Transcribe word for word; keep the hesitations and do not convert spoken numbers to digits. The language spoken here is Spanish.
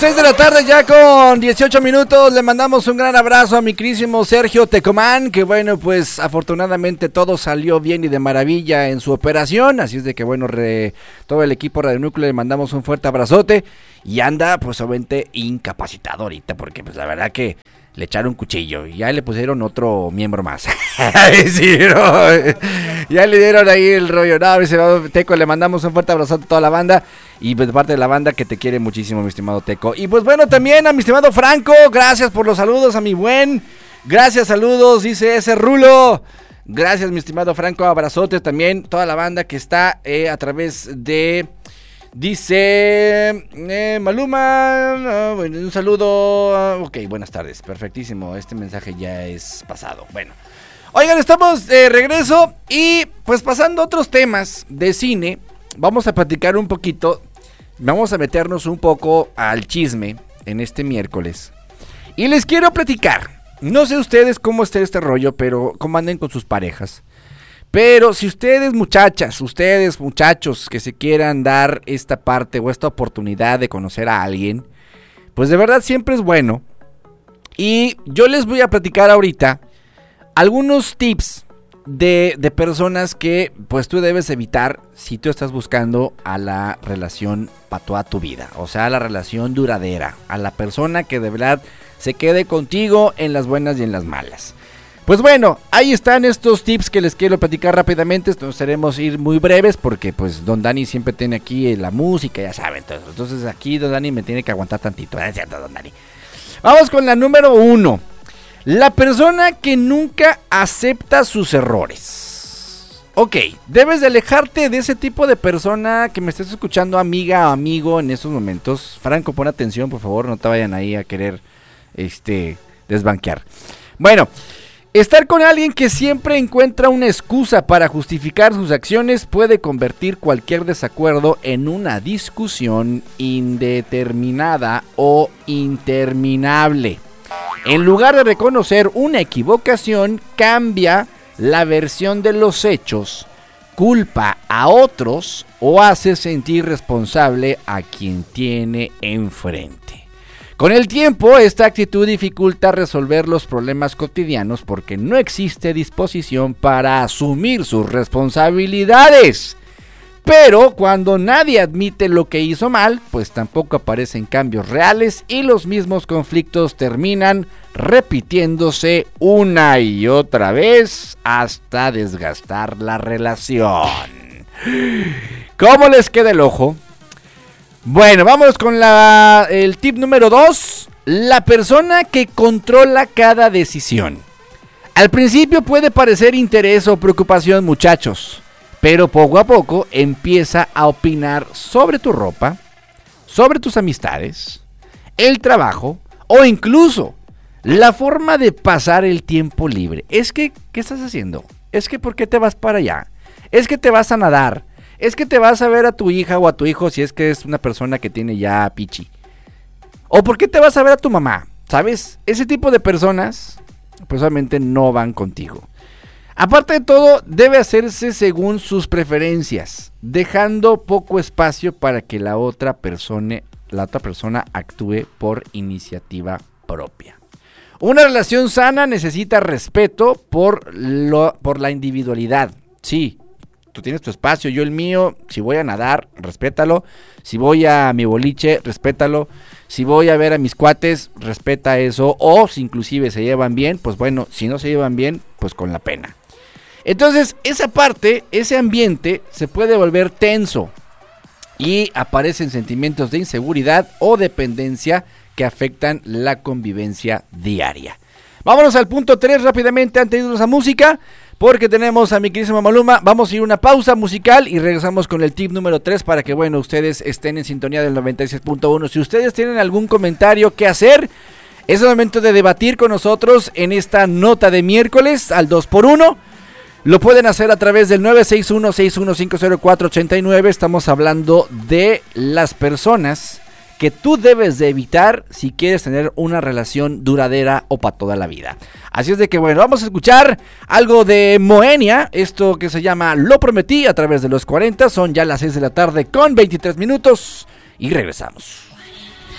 seis de la tarde ya con dieciocho minutos, le mandamos un gran abrazo a mi querísimo Sergio Tecomán, que bueno, pues afortunadamente todo salió bien y de maravilla en su operación, así es de que bueno, re, todo el equipo Radio Núcleo le mandamos un fuerte abrazote y anda pues obviamente incapacitado ahorita, porque pues la verdad que le echaron un cuchillo y ya le pusieron otro miembro más. Sí, no, ya le dieron ahí el rollo. No, ese Teco, le mandamos un fuerte abrazo a toda la banda y pues de parte de la banda que te quiere muchísimo, mi estimado Teco. Y pues bueno, también a mi estimado Franco, gracias por los saludos, a mi buen. Gracias, saludos, dice ese Rulo. Gracias, mi estimado Franco, abrazote también, toda la banda que está eh, a través de... Dice eh, Maluma, uh, bueno, un saludo, uh, ok, buenas tardes, perfectísimo, este mensaje ya es pasado. Bueno, oigan, estamos de regreso y pues pasando a otros temas de cine, vamos a platicar un poquito, vamos a meternos un poco al chisme en este miércoles. Y les quiero platicar, no sé ustedes cómo está este rollo, pero cómo anden con sus parejas. Pero si ustedes muchachas, ustedes muchachos que se quieran dar esta parte o esta oportunidad de conocer a alguien, pues de verdad siempre es bueno. Y yo les voy a platicar ahorita algunos tips de, de personas que pues tú debes evitar si tú estás buscando a la relación para toda tu vida. O sea, a la relación duradera, a la persona que de verdad se quede contigo en las buenas y en las malas. Pues bueno, ahí están estos tips que les quiero platicar rápidamente. Nos haremos ir muy breves porque pues Don Dani siempre tiene aquí la música, ya saben. Entonces, entonces aquí Don Dani me tiene que aguantar tantito, ¿eh? ¿Cierto, Don Dani? Vamos con la número uno. La persona que nunca acepta sus errores. Ok, debes de alejarte de ese tipo de persona que me estés escuchando, amiga o amigo, en estos momentos. Franco, pon atención, por favor, no te vayan ahí a querer este desbanquear. Bueno, estar con alguien que siempre encuentra una excusa para justificar sus acciones puede convertir cualquier desacuerdo en una discusión indeterminada o interminable. En lugar de reconocer una equivocación, cambia la versión de los hechos, culpa a otros o hace sentir responsable a quien tiene enfrente. Con el tiempo, esta actitud dificulta resolver los problemas cotidianos porque no existe disposición para asumir sus responsabilidades. Pero cuando nadie admite lo que hizo mal, pues tampoco aparecen cambios reales y los mismos conflictos terminan repitiéndose una y otra vez hasta desgastar la relación. ¿Cómo les queda el ojo? Bueno, vamos con la, el tip número dos. La persona que controla cada decisión. Al principio puede parecer interés o preocupación, muchachos, pero poco a poco empieza a opinar sobre tu ropa, sobre tus amistades, el trabajo o incluso la forma de pasar el tiempo libre. Es que, ¿qué estás haciendo? Es que, ¿por qué te vas para allá? Es que te vas a nadar. Es que te vas a ver a tu hija o a tu hijo si es que es una persona que tiene ya pichi. ¿O por qué te vas a ver a tu mamá? ¿Sabes? Ese tipo de personas, pues obviamente no van contigo. Aparte de todo, debe hacerse según sus preferencias, dejando poco espacio para que la otra persona, la otra persona actúe por iniciativa propia. Una relación sana necesita respeto por, lo, por la individualidad. Sí, tú tienes tu espacio, yo el mío. Si voy a nadar, respétalo. Si voy a mi boliche, respétalo. Si voy a ver a mis cuates, respeta eso. O si inclusive se llevan bien, pues bueno, si no se llevan bien, pues con la pena. Entonces, esa parte, ese ambiente se puede volver tenso y aparecen sentimientos de inseguridad o dependencia que afectan la convivencia diaria. Vámonos al punto tres rápidamente antes de irnos a música, porque tenemos a mi queridísima Maluma. Vamos a ir a una pausa musical y regresamos con el tip número tres para que, bueno, ustedes estén en sintonía del noventa y seis punto uno. Si ustedes tienen algún comentario que hacer, es el momento de debatir con nosotros en esta nota de miércoles al dos por uno. Lo pueden hacer a través del nueve seis uno, seis uno cinco cero cuatro ocho nueve. Estamos hablando de las personas que tú debes de evitar si quieres tener una relación duradera o para toda la vida. Así es de que, bueno, vamos a escuchar algo de Moenia, esto que se llama Lo Prometí a través de los cuarenta. Son ya las seis de la tarde con veintitrés minutos y regresamos.